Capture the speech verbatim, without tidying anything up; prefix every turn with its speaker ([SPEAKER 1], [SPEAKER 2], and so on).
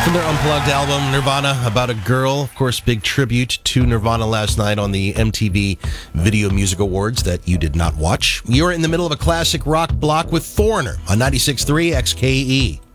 [SPEAKER 1] From their Unplugged album, Nirvana, about a girl. Of course, big tribute to Nirvana last night on the M T V Video Music Awards that you did not watch. You're in the middle of a classic rock block with Foreigner on ninety-six point three X K E.